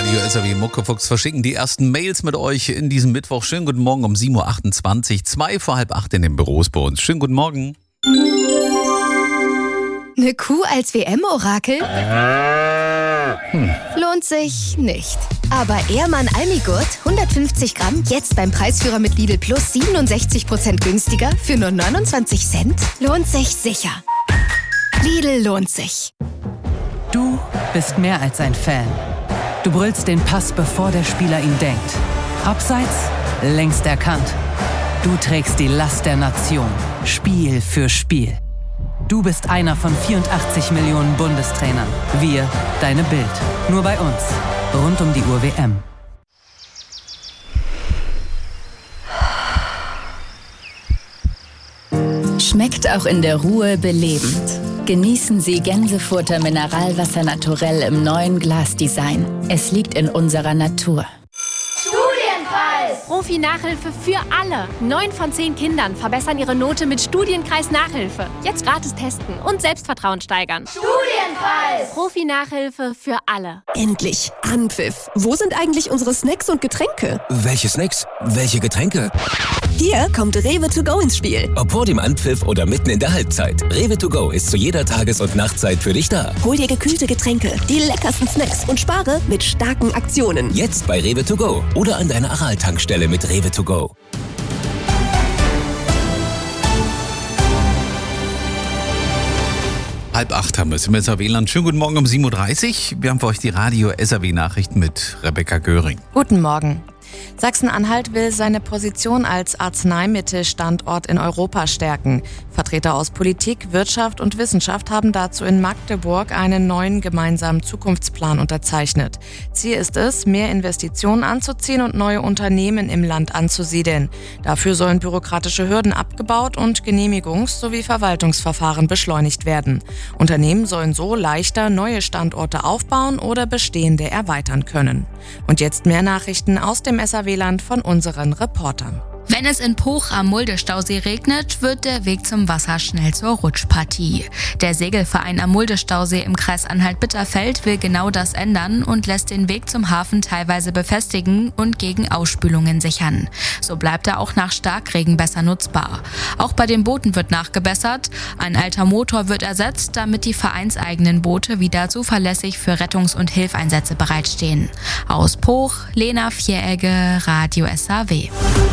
Radio SAW Muckefuchs verschicken die ersten Mails mit euch in diesem Mittwoch. Schönen guten Morgen um 7.28 Uhr, 7:45 in den Büros bei uns. Schönen guten Morgen. Eine Kuh als WM-Orakel? Lohnt sich nicht. Aber Ehrmann Almigurt, 150 Gramm, jetzt beim Preisführer mit Lidl Plus 67% günstiger für nur 29 Cent? Lohnt sich sicher. Lidl lohnt sich. Du bist mehr als ein Fan. Du brüllst den Pass, bevor der Spieler ihn denkt. Abseits, längst erkannt. Du trägst die Last der Nation, Spiel für Spiel. Du bist einer von 84 Millionen Bundestrainern. Wir, deine Bild. Nur bei uns. Rund um die Uhr WM. Schmeckt auch in der Ruhe belebend. Genießen Sie Gänsefutter Mineralwasser naturell im neuen Glasdesign. Es liegt in unserer Natur. Profi-Nachhilfe für alle. 9 von 10 Kindern verbessern ihre Note mit Studienkreis-Nachhilfe. Jetzt gratis testen und Selbstvertrauen steigern. Studienkreis! Profi-Nachhilfe für alle. Endlich Anpfiff. Wo sind eigentlich unsere Snacks und Getränke? Welche Snacks? Welche Getränke? Hier kommt Rewe to go ins Spiel. Ob vor dem Anpfiff oder mitten in der Halbzeit. Rewe to go ist zu jeder Tages- und Nachtzeit für dich da. Hol dir gekühlte Getränke, die leckersten Snacks und spare mit starken Aktionen. Jetzt bei Rewe to go oder an deiner Aral-Tankstelle mit Rewe to go. Halb 8 haben wir es im SAW-Land. Schönen guten Morgen um 7.30 Uhr. Wir haben für euch die Radio SAW-Nachrichten mit Rebecca Göring. Guten Morgen. Sachsen-Anhalt will seine Position als Arzneimittelstandort in Europa stärken. Vertreter aus Politik, Wirtschaft und Wissenschaft haben dazu in Magdeburg einen neuen gemeinsamen Zukunftsplan unterzeichnet. Ziel ist es, mehr Investitionen anzuziehen und neue Unternehmen im Land anzusiedeln. Dafür sollen bürokratische Hürden abgebaut und Genehmigungs- sowie Verwaltungsverfahren beschleunigt werden. Unternehmen sollen so leichter neue Standorte aufbauen oder bestehende erweitern können. Und jetzt mehr Nachrichten aus dem SAW-Land von unseren Reportern. Wenn es in Poch am Mulde-Stausee regnet, wird der Weg zum Wasser schnell zur Rutschpartie. Der Segelverein am Mulde-Stausee im Kreis Anhalt-Bitterfeld will genau das ändern und lässt den Weg zum Hafen teilweise befestigen und gegen Ausspülungen sichern. So bleibt er auch nach Starkregen besser nutzbar. Auch bei den Booten wird nachgebessert. Ein alter Motor wird ersetzt, damit die vereinseigenen Boote wieder zuverlässig für Rettungs- und Hilfeinsätze bereitstehen. Aus Poch, Lena Vieregge, Radio SAW.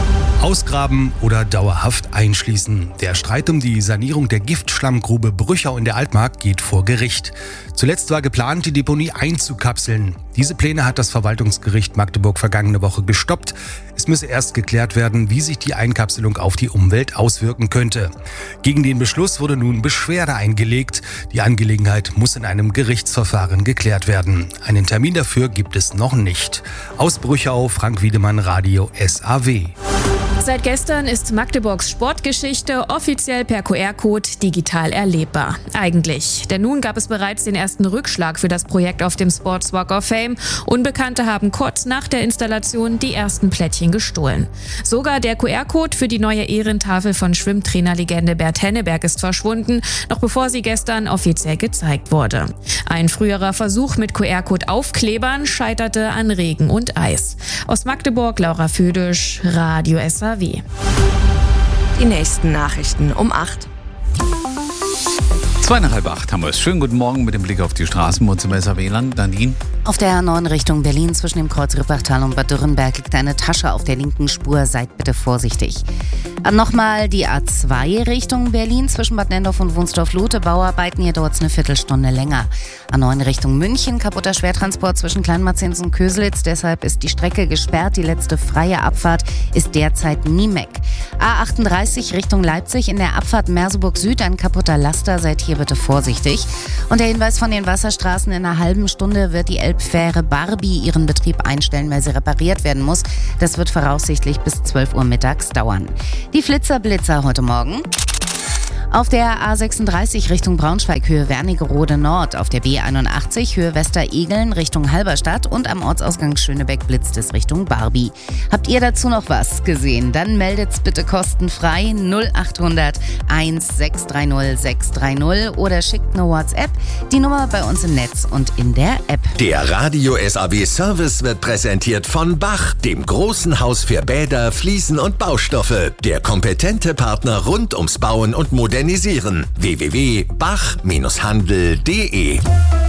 Ausgraben oder dauerhaft einschließen. Der Streit um die Sanierung der Giftschlammgrube Brüchau in der Altmark geht vor Gericht. Zuletzt war geplant, die Deponie einzukapseln. Diese Pläne hat das Verwaltungsgericht Magdeburg vergangene Woche gestoppt. Es müsse erst geklärt werden, wie sich die Einkapselung auf die Umwelt auswirken könnte. Gegen den Beschluss wurde nun Beschwerde eingelegt. Die Angelegenheit muss in einem Gerichtsverfahren geklärt werden. Einen Termin dafür gibt es noch nicht. Aus Brüchau, Frank Wiedemann, Radio SAW. Seit gestern ist Magdeburgs Sportgeschichte offiziell per QR-Code digital erlebbar. Eigentlich. Denn nun gab es bereits den ersten Rückschlag für das Projekt auf dem Sports Walk of Fame. Unbekannte haben kurz nach der Installation die ersten Plättchen gestohlen. Sogar der QR-Code für die neue Ehrentafel von Schwimmtrainerlegende Bert Henneberg ist verschwunden, noch bevor sie gestern offiziell gezeigt wurde. Ein früherer Versuch mit QR-Code-Aufklebern scheiterte an Regen und Eis. Aus Magdeburg, Laura Füdisch, Radio SAW. Die nächsten Nachrichten um 8. 7:30 haben wir es. Schönen guten Morgen mit dem Blick auf die Straßen bei uns im SAW-Land. Nadine? Auf der A9 Richtung Berlin zwischen dem Kreuz Rippachtal und Bad Dürrenberg liegt eine Tasche auf der linken Spur. Seid bitte vorsichtig. Nochmal die A2 Richtung Berlin zwischen Bad Nendorf und Wunsdorf-Lote. Bauarbeiten, hier dauert es eine Viertelstunde länger. A9 Richtung München, kaputter Schwertransport zwischen Kleinmarzens und Köselitz. Deshalb ist die Strecke gesperrt. Die letzte freie Abfahrt ist derzeit Niemek. A38 Richtung Leipzig, in der Abfahrt Merseburg Süd ein kaputter Laster. Seid hier bitte vorsichtig. Und der Hinweis von den Wasserstraßen: In einer halben Stunde wird die Elbfähre Barbie ihren Betrieb einstellen, weil sie repariert werden muss. Das wird voraussichtlich bis 12 Uhr mittags dauern. Die Flitzer-Blitzer heute Morgen. Auf der A36 Richtung Braunschweig, Höhe Wernigerode Nord. Auf der B81 Höhe Westeregeln Richtung Halberstadt. Und am Ortsausgang Schönebeck blitzt es Richtung Barbie. Habt ihr dazu noch was gesehen? Dann meldet's bitte kostenfrei 0800 1630 630 oder schickt eine WhatsApp. Die Nummer bei uns im Netz und in der App. Der Radio SAW Service wird präsentiert von Bach, dem großen Haus für Bäder, Fliesen und Baustoffe. Der kompetente Partner rund ums Bauen und Modernisieren. www.bach-handel.de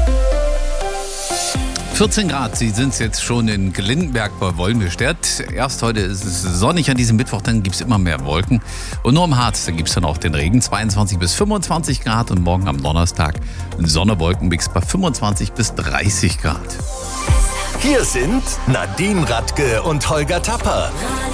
14 Grad, Sie sind jetzt schon in Glindenberg bei Wolmirstedt. Erst heute ist es sonnig an diesem Mittwoch, dann gibt es immer mehr Wolken. Und nur im Harz, da gibt es dann auch den Regen, 22 bis 25 Grad. Und morgen am Donnerstag ein Sonne-Wolken-Mix bei 25 bis 30 Grad. Hier sind Nadine Radke und Holger Tapper.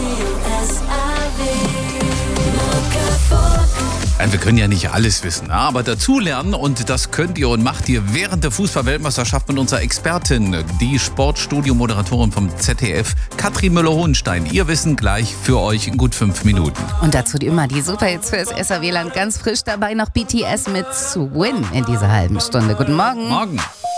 Wir können ja nicht alles wissen, aber dazulernen und das könnt ihr und macht ihr während der Fußball-Weltmeisterschaft mit unserer Expertin, die Sportstudio-Moderatorin vom ZDF, Katrin Müller-Hohenstein. Ihr Wissen gleich für euch in gut 5 Minuten. Und dazu immer die Superhits fürs SAW-Land ganz frisch dabei, noch BTS mit Swim in dieser halben Stunde. Guten Morgen. Morgen.